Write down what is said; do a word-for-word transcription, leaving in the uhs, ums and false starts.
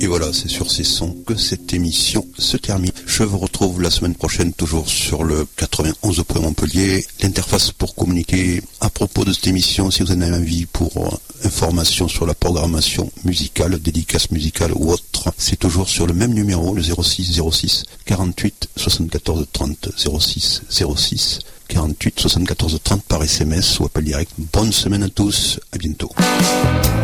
Et voilà, c'est sur ces sons que cette émission se termine. Je vous retrouve la semaine prochaine, toujours sur le quatre-vingt-onze point Montpellier. L'interface pour communiquer à propos de cette émission, si vous en avez envie pour euh, information sur la programmation musicale, dédicace musicale ou autre, c'est toujours sur le même numéro, le zéro six zéro six quarante-huit soixante-quatorze trente, zéro six zéro six quarante-huit soixante-quatorze trente par S M S ou appel direct. Bonne semaine à tous, à bientôt.